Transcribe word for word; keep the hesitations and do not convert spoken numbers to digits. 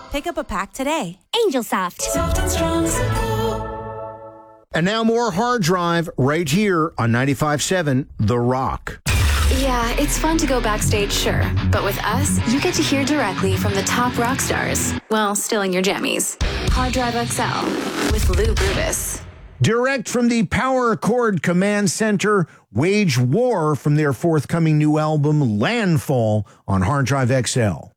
Pick up a pack today. Angel Soft. Soft and strong support. And now more Hard Drive right here on ninety-five point seven The Rock. Yeah, it's fun to go backstage, sure. But with us, you get to hear directly from the top rock stars. Well, still in your jammies. Hard Drive X L with Lou Brutus. Direct from the Power Chord Command Center, Wage War from their forthcoming new album, Landfall, on Hard Drive X L.